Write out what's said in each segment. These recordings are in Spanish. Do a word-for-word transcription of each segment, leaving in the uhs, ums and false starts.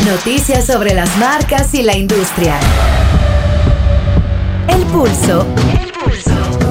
Noticias sobre las marcas y la industria. El Pulso. El Pulso.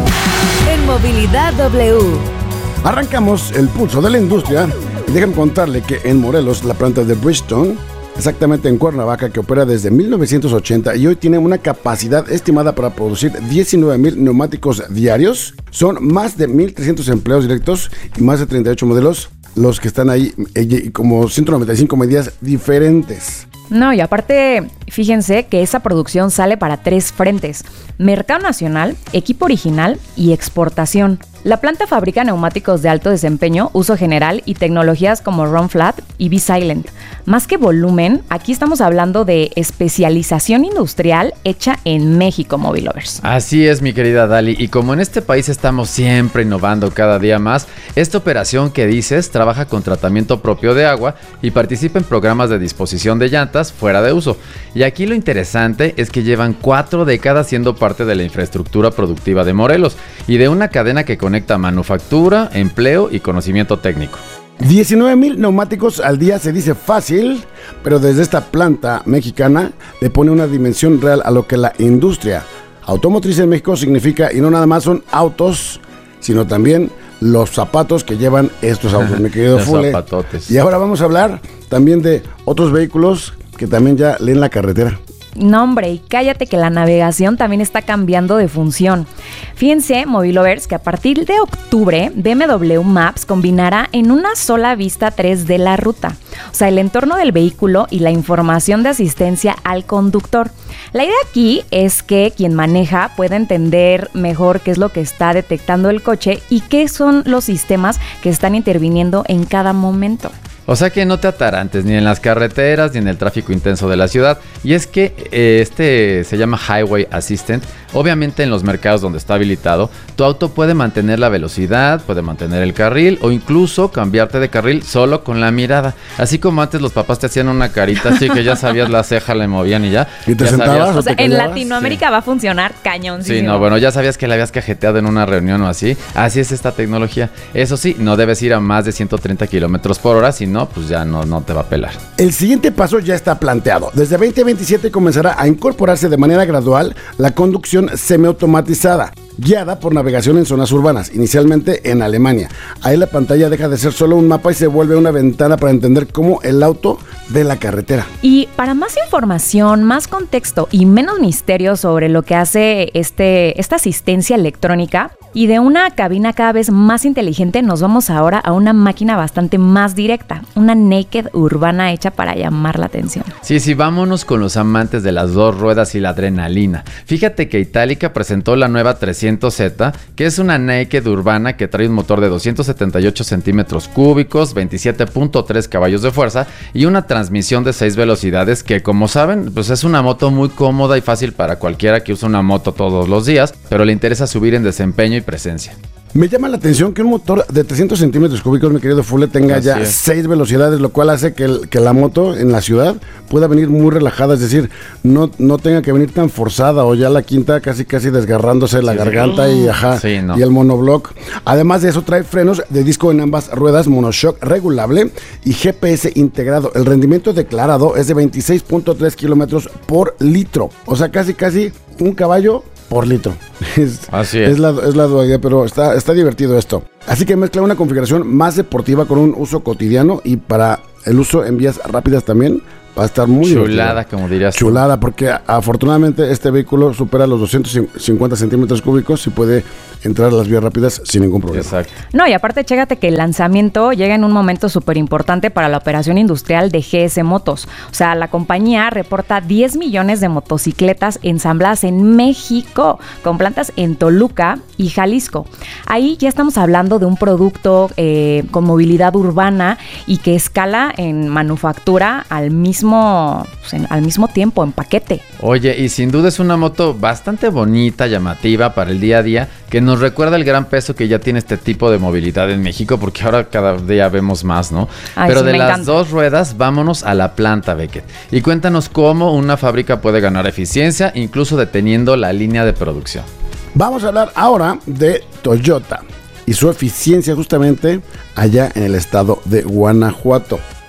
En Movilidad W. Arrancamos el pulso de la industria y déjenme contarle que en Morelos, la planta de Bridgestone, exactamente en Cuernavaca, que opera desde mil novecientos ochenta y hoy tiene una capacidad estimada para producir diecinueve mil neumáticos diarios. Son más de mil trescientos empleos directos y más de treinta y ocho modelos los que están ahí, y como ciento noventa y cinco medidas diferentes. No, y aparte, fíjense que esa producción sale para tres frentes: mercado nacional, equipo original y exportación. La planta fabrica neumáticos de alto desempeño, uso general y tecnologías como Run Flat y Be Silent. Más que volumen, aquí estamos hablando de especialización industrial hecha en México, Movilovers. Así es, mi querida Dali, y como en este país estamos siempre innovando cada día más, esta operación que dices trabaja con tratamiento propio de agua y participa en programas de disposición de llantas fuera de uso. Y aquí lo interesante es que llevan cuatro décadas siendo parte de la infraestructura productiva de Morelos y de una cadena que conecta manufactura, empleo y conocimiento técnico. diecinueve mil neumáticos al día se dice fácil, pero desde esta planta mexicana le pone una dimensión real a lo que la industria automotriz en México significa, y no nada más son autos, sino también los zapatos que llevan estos autos, mi querido Fule. Y ahora vamos a hablar también de otros vehículos que también ya leen la carretera. No, hombre, y cállate que la navegación también está cambiando de función. Fíjense, Movilovers, que a partir de octubre, B M W Maps combinará en una sola vista tres D la ruta. O sea, el entorno del vehículo y la información de asistencia al conductor. La idea aquí es que quien maneja pueda entender mejor qué es lo que está detectando el coche y qué son los sistemas que están interviniendo en cada momento. O sea que no te atarantes ni en las carreteras ni en el tráfico intenso de la ciudad. Y es que eh, este se llama Highway Assistant. Obviamente en los mercados donde está habilitado, tu auto puede mantener la velocidad, puede mantener el carril o incluso cambiarte de carril solo con la mirada. Así como antes los papás te hacían una carita así que ya sabías la ceja, le movían y ya. ¿Y te ya sentabas sabías, o O sea, te en callabas? Latinoamérica Sí. va a funcionar cañoncísimo. Sí, no, bueno, ya sabías que la habías cajeteado en una reunión o así. Así es esta tecnología. Eso sí, no debes ir a más de ciento treinta kilómetros por hora, si no, pues ya no, no te va a pelar. El siguiente paso ya está planteado. Desde veinte veintisiete comenzará a incorporarse de manera gradual la conducción semiautomatizada, guiada por navegación en zonas urbanas, inicialmente en Alemania. Ahí la pantalla deja de ser solo un mapa y se vuelve una ventana para entender cómo el auto ve la carretera. Y para más información, más contexto y menos misterio sobre lo que hace este, esta asistencia electrónica y de una cabina cada vez más inteligente, nos vamos ahora a una máquina bastante más directa, una naked urbana hecha para llamar la atención. Sí, sí, vámonos con los amantes de las dos ruedas y la adrenalina. Fíjate que Itálica presentó la nueva trescientos Z, que es una naked urbana que trae un motor de doscientos setenta y ocho centímetros cúbicos, veintisiete punto tres caballos de fuerza y una transmisión de seis velocidades que, como saben, pues es una moto muy cómoda y fácil para cualquiera que usa una moto todos los días, pero le interesa subir en desempeño y presencia. Me llama la atención que un motor de trescientos centímetros cúbicos, mi querido Fule, tenga Así ya es. seis velocidades, lo cual hace que, el, que la moto en la ciudad pueda venir muy relajada, es decir, no, no tenga que venir tan forzada o ya la quinta casi casi desgarrándose la Sí, garganta sí. y ajá Sí, no. y el monoblock. Además de eso trae frenos de disco en ambas ruedas, monoshock regulable y G P S integrado. El rendimiento declarado es de veintiséis punto tres kilómetros por litro, o sea casi casi un caballo por litro. Es, Así es. Es la, es la dualidad, pero está, está divertido esto. Así que mezcla una configuración más deportiva con un uso cotidiano y para el uso en vías rápidas también va a estar muy Chulada, divertido. como dirías tú. Chulada, porque afortunadamente este vehículo supera los doscientos cincuenta centímetros cúbicos y puede entrar a las vías rápidas sin ningún problema. Exacto. No, y aparte, chécate que el lanzamiento llega en un momento súper importante para la operación industrial de G S Motos. O sea, la compañía reporta diez millones de motocicletas ensambladas en México, con plantas en Toluca y Jalisco. Ahí ya estamos hablando de un producto eh, con movilidad urbana y que escala en manufactura al mismo, pues, en, al mismo tiempo, en paquete. Oye, y sin duda es una moto bastante bonita, llamativa para el día a día, que nos recuerda el gran peso que ya tiene este tipo de movilidad en México, porque ahora cada día vemos más, ¿no? Ay, Pero sí, de me las encanta. dos ruedas, vámonos a la planta, Beckett. Y cuéntanos cómo una fábrica puede ganar eficiencia, incluso deteniendo la línea de producción. Vamos a hablar ahora de Toyota y su eficiencia justamente allá en el estado de Guanajuato.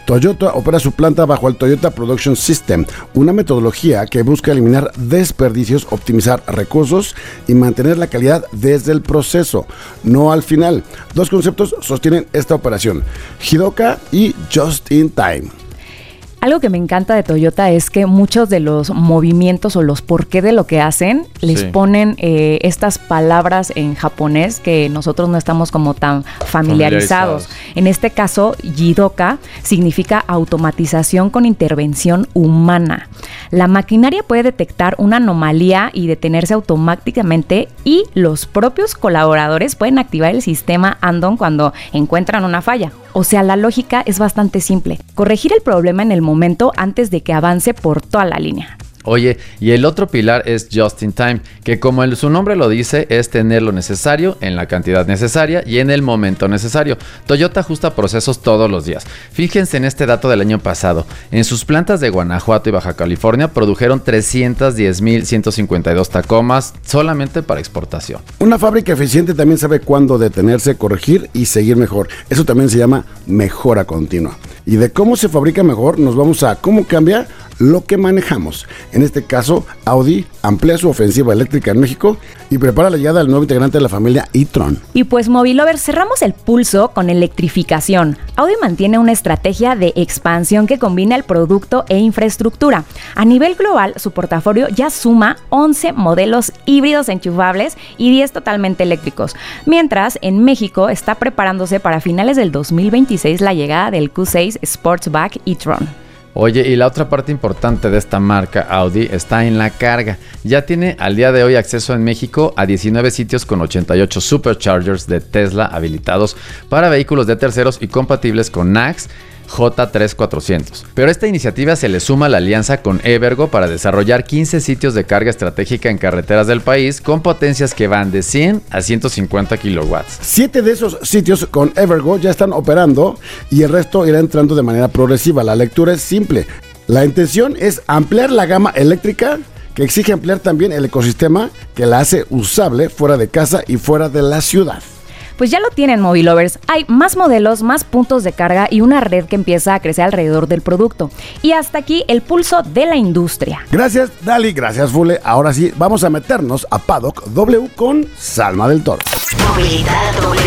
Toyota opera su planta bajo el Toyota Production System, una metodología que busca eliminar desperdicios, optimizar recursos y mantener la calidad desde el proceso, no al final. Dos conceptos sostienen esta operación: Jidoka y Just in Time. Algo que me encanta de Toyota es que muchos de los movimientos o los porqué de lo que hacen les sí. ponen eh, estas palabras en japonés que nosotros no estamos como tan familiarizados. familiarizados. En este caso, Jidoka significa automatización con intervención humana. La maquinaria puede detectar una anomalía y detenerse automáticamente, y los propios colaboradores pueden activar el sistema Andon cuando encuentran una falla. O sea, la lógica es bastante simple: corregir el problema en el momento antes de que avance por toda la línea. Oye, y el otro pilar es Just in Time, que como el, su nombre lo dice, es tener lo necesario en la cantidad necesaria y en el momento necesario. Toyota ajusta procesos todos los días. Fíjense en este dato del año pasado. En sus plantas de Guanajuato y Baja California produjeron trescientos diez mil ciento cincuenta y dos Tacomas solamente para exportación. Una fábrica eficiente también sabe cuándo detenerse, corregir y seguir mejor. Eso también se llama mejora continua. Y de cómo se fabrica mejor, nos vamos a cómo cambia lo que manejamos. En este caso, Audi amplía su ofensiva eléctrica en México y prepara la llegada del nuevo integrante de la familia e-tron. Y pues, Movilovers, cerramos el pulso con electrificación. Audi mantiene una estrategia de expansión que combina el producto e infraestructura. A nivel global, su portafolio ya suma once modelos híbridos enchufables y diez totalmente eléctricos, mientras en México está preparándose para finales del dos mil veintiséis la llegada del Q seis Sportsback e-tron. Oye, y la otra parte importante de esta marca Audi está en la carga. Ya tiene al día de hoy acceso en México a diecinueve sitios con ochenta y ocho superchargers de Tesla habilitados para vehículos de terceros y compatibles con N A C S J tres mil cuatrocientos. Pero a esta iniciativa se le suma la alianza con Evergo para desarrollar quince sitios de carga estratégica en carreteras del país con potencias que van de cien a ciento cincuenta kilowatts. Siete de esos sitios con Evergo ya están operando y el resto irá entrando de manera progresiva. La lectura es simple. La intención es ampliar la gama eléctrica, que exige ampliar también el ecosistema que la hace usable fuera de casa y fuera de la ciudad. Pues ya lo tienen, Movilovers. Hay más modelos, más puntos de carga y una red que empieza a crecer alrededor del producto. Y hasta aquí el pulso de la industria. Gracias, Dali. Gracias, Fule. Ahora sí, vamos a meternos a Paddock W con Salma del Toro. Movilidad W.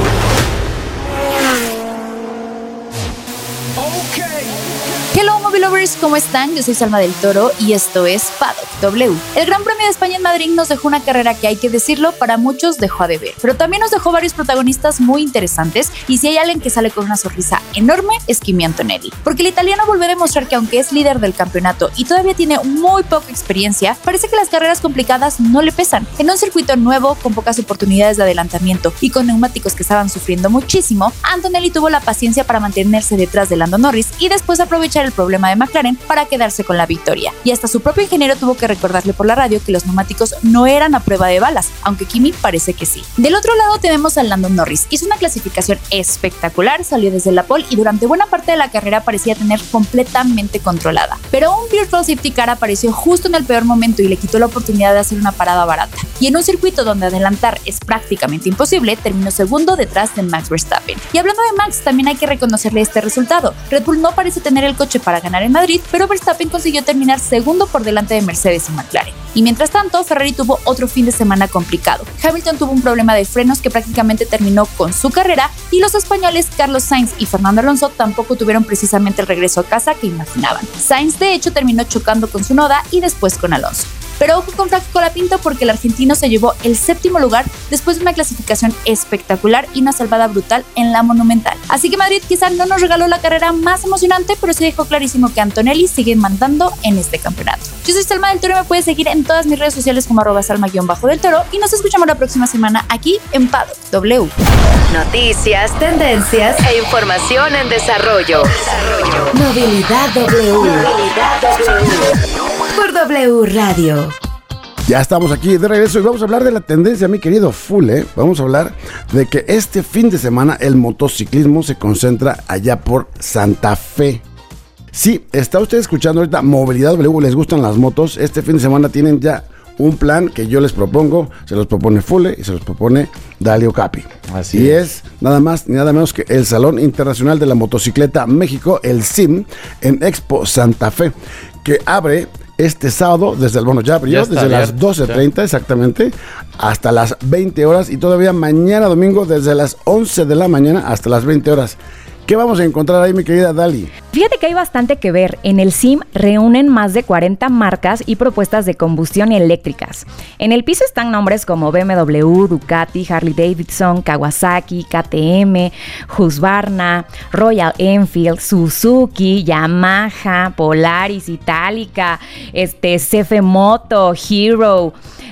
Hello, Movilovers, ¿cómo están? Yo soy Salma del Toro y esto es Paddock W. El Gran Premio de España en Madrid nos dejó una carrera que, hay que decirlo, para muchos dejó a deber, pero también nos dejó varios protagonistas muy interesantes, y si hay alguien que sale con una sonrisa enorme es Kimi Antonelli, porque el italiano volvió a demostrar que aunque es líder del campeonato y todavía tiene muy poca experiencia, parece que las carreras complicadas no le pesan. En un circuito nuevo, con pocas oportunidades de adelantamiento y con neumáticos que estaban sufriendo muchísimo, Antonelli tuvo la paciencia para mantenerse detrás de Lando Norris y después aprovechar el problema de McLaren para quedarse con la victoria. Y hasta su propio ingeniero tuvo que recordarle por la radio que los neumáticos no eran a prueba de balas, aunque Kimi parece que sí. Del otro lado tenemos a Lando Norris. Hizo una clasificación espectacular, salió desde la pole y durante buena parte de la carrera parecía tener completamente controlada. Pero un Virtual Safety Car apareció justo en el peor momento y le quitó la oportunidad de hacer una parada barata. Y en un circuito donde adelantar es prácticamente imposible, terminó segundo detrás de Max Verstappen. Y hablando de Max, también hay que reconocerle este resultado. Red Bull no parece tener el coche para ganar en Madrid, pero Verstappen consiguió terminar segundo por delante de Mercedes y McLaren. Y mientras tanto, Ferrari tuvo otro fin de semana complicado. Hamilton tuvo un problema de frenos que prácticamente terminó con su carrera, y los españoles Carlos Sainz y Fernando Alonso tampoco tuvieron precisamente el regreso a casa que imaginaban. Sainz de hecho terminó chocando con Tsunoda y después con Alonso. Pero ojo con Franco Colapinto, porque el argentino se llevó el séptimo lugar después de una clasificación espectacular y una salvada brutal en la Monumental. Así que Madrid quizá no nos regaló la carrera más emocionante, pero sí dejó clarísimo que Antonelli sigue mandando en este campeonato. Yo soy Salma del Toro y me puedes seguir en todas mis redes sociales como arroba salma-del Toro, y nos escuchamos la próxima semana aquí en Paddock W. Noticias, tendencias e información en desarrollo. desarrollo. Movilidad W. Movilidad W. Por W Radio. Ya estamos aquí de regreso y vamos a hablar de la tendencia, mi querido Fule. Vamos a hablar de que este fin de semana el motociclismo se concentra allá por Santa Fe. Sí, está usted escuchando ahorita Movilidad W, les gustan las motos. Este fin de semana tienen ya un plan que yo les propongo, se los propone Fule y se los propone Dalio Capi. Así y es. es nada más ni nada menos que el Salón Internacional de la Motocicleta México, el S I M, en Expo Santa Fe, que abre este sábado desde el, bueno, ya abrió, Ya está desde abierto, las doce treinta exactamente, hasta las veinte horas, y todavía mañana domingo desde las once de la mañana hasta las veinte horas. ¿Qué vamos a encontrar ahí, mi querida Dali? Fíjate que hay bastante que ver. En el S I M reúnen más de cuarenta marcas y propuestas de combustión eléctricas. En el piso están nombres como B M W, Ducati, Harley Davidson, Kawasaki, K T M, Husqvarna, Royal Enfield, Suzuki, Yamaha, Polaris, Itálica, este, C F Moto, Hero,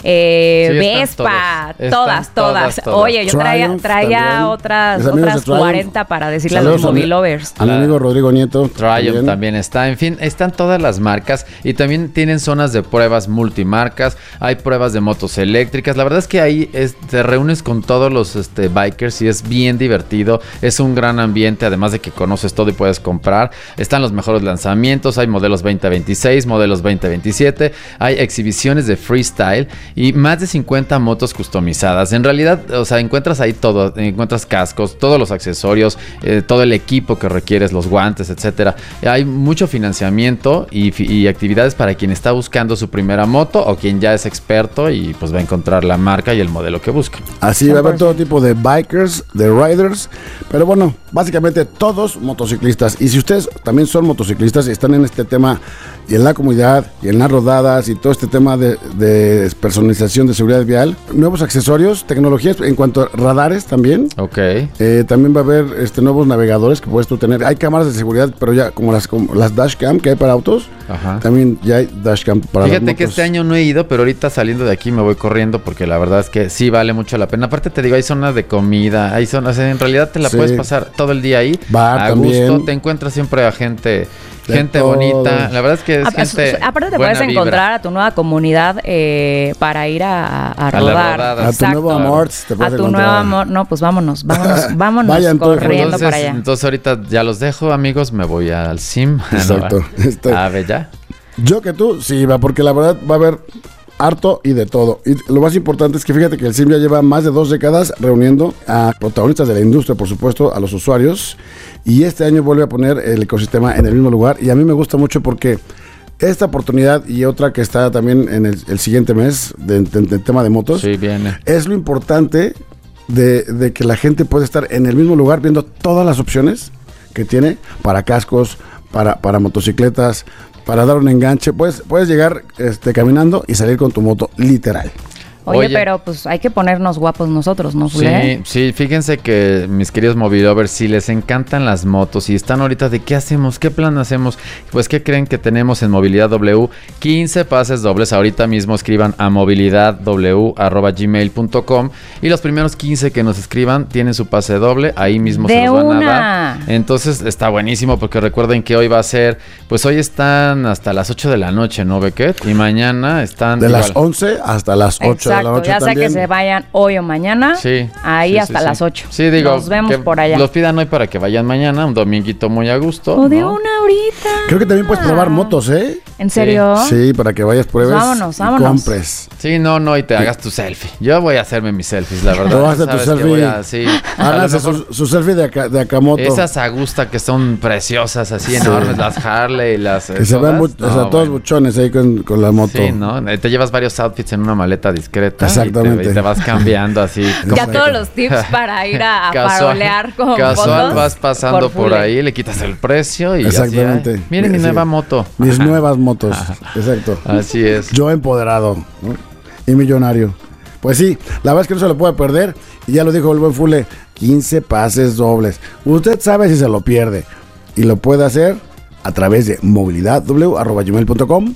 eh, Sí, están Vespa, todos. todas, Están todas, todas, todas. Oye, yo traía, Triumph traía también. otras, Mis amigos de otras Triumph. cuarenta para decirle a los Saludos a mi- mobilovers. A mi amigo Rodrigo Nieto. Triumph también está, en fin, están todas las marcas y también tienen zonas de pruebas multimarcas, hay pruebas de motos eléctricas, la verdad es que ahí es, te reúnes con todos los este, bikers y es bien divertido, es un gran ambiente, además de que conoces todo y puedes comprar, están los mejores lanzamientos, hay modelos veinte veintiséis, modelos veinte veintisiete, hay exhibiciones de freestyle y más de cincuenta motos customizadas, en realidad, o sea, encuentras ahí todo, encuentras cascos, todos los accesorios, eh, todo el equipo que requieres, los guantes, etcétera. Hay mucho financiamiento y, y actividades para quien está buscando su primera moto o quien ya es experto y pues va a encontrar la marca y el modelo que busca. Así va a haber todo tipo de bikers, de riders, pero bueno, básicamente todos motociclistas. Y si ustedes también son motociclistas y están en este tema y en la comunidad y en las rodadas y todo este tema de, de personalización de seguridad vial, nuevos accesorios, tecnologías en cuanto a radares también. Ok. Eh, también va a haber este, nuevos navegadores que puedes tú tener. Hay cámaras de seguridad, pero ya como las, como las dashcam que hay para autos, Ajá. también ya hay dashcam para Fíjate las que motos. este año no he ido, pero ahorita saliendo de aquí me voy corriendo porque la verdad es que sí vale mucho la pena. Aparte te digo, hay zonas de comida, hay zonas, en realidad te la Sí. puedes pasar todo el día ahí. Bar a también. gusto, te encuentras siempre a gente, De gente todo. bonita. La verdad es que es A- gente a- Aparte te buena puedes vibra. encontrar a tu nueva comunidad eh, para ir a, a, a las rodar. rodadas. A tu Exacto. nuevo amor te A puedes tu encontrar. nuevo amor. No, pues vámonos, vámonos, vámonos Vayan todos. corriendo Entonces, para allá. entonces ahorita ya los dejo, amigos, me voy al S I M. Exacto. Este- A ver, ya. Yo que tú, sí, va, porque la verdad va a haber harto y de todo. Y lo más importante es que fíjate que el S I M ya lleva más de dos décadas reuniendo a protagonistas de la industria, por supuesto, a los usuarios. Y este año vuelve a poner el ecosistema en el mismo lugar. Y a mí me gusta mucho porque esta oportunidad y otra que está también en el, el siguiente mes del de, de tema de motos, Sí, viene. es lo importante de, de que la gente puede estar en el mismo lugar viendo todas las opciones que tiene para cascos, para, para motocicletas, para dar un enganche. Puedes, puedes llegar este, caminando y salir con tu moto, literal. Oye, Oye. pero pues hay que ponernos guapos nosotros, ¿no, Sí, Fulé? sí, fíjense que mis queridos mobilovers, si les encantan las motos y están ahorita de qué hacemos, qué plan hacemos, pues qué creen que tenemos en Movilidad W, quince pases dobles. Ahorita mismo escriban a movilidad w arroba gmail punto com y los primeros quince que nos escriban tienen su pase doble, ahí mismo De se los van una. a dar. Entonces está buenísimo porque recuerden que hoy va a ser, pues hoy están hasta las ocho de la noche, ¿no, Beckett? Y mañana están De igual. las once hasta las ocho de la Exacto, noche ya sea también. que se vayan hoy o mañana, Sí, ahí sí, hasta sí, las sí. ocho. Sí, digo, Nos vemos que por allá. los pidan hoy para que vayan mañana, un dominguito muy a gusto. O de ¿no? una ahorita. Creo que también puedes probar motos, ¿eh? ¿En serio? Sí, para que vayas, pruebes Vámonos, y vámonos. compres. Sí, no, no, y te hagas tu selfie. Yo voy a hacerme mis selfies, la verdad. Te vas a hacer tu ¿Sabes qué? selfie. Voy a- sí. A lo Háganse mejor su, su selfie de, acá, de Akamoto. esas Agusta que son preciosas, así Sí. enormes, las Harley, las... que se ven mu- o sea, No, todos bueno. buchones ahí con, con la moto. Sí, ¿no? Eh, Te llevas varios outfits en una maleta discreta. Exactamente. Y te, y te vas cambiando así. Ya Como- todos los tips para ir a, a Casual- parolear con Casual fotos vas pasando por, Fulé. ahí, le quitas el precio y Exactamente. así, ay, miren mi Sí. nueva moto. Mis Ajá. nuevas motos. Exacto. Así es. Yo empoderado, ¿no? Y millonario. Pues sí, la verdad es que no se lo puede perder. Y ya lo dijo el buen Fule, quince pases dobles. Usted sabe si se lo pierde. Y lo puede hacer a través de movilidad w arroba gmail punto com.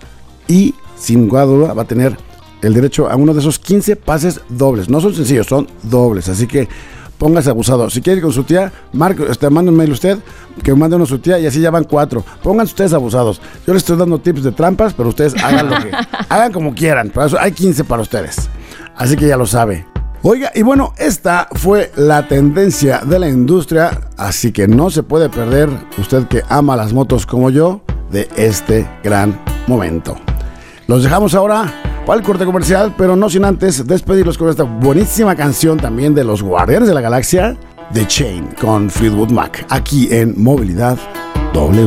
Y sin duda va a tener el derecho a uno de esos quince pases dobles. No son sencillos, son dobles. Así que póngase abusado. Si quiere ir con su tía, marque, este, mande un mail usted, que mande uno a su tía y así ya van cuatro. Pónganse ustedes abusados. Yo les estoy dando tips de trampas, pero ustedes hagan lo que hagan como quieran. Para eso hay quince para ustedes. Así que ya lo sabe. Oiga, y bueno, esta fue la tendencia de la industria, así que no se puede perder, usted que ama las motos como yo, de este gran momento. Los dejamos ahora para el corte comercial, pero no sin antes despedirlos con esta buenísima canción también de los Guardianes de la Galaxia, The Chain, con Fleetwood Mac, aquí en Movilidad W.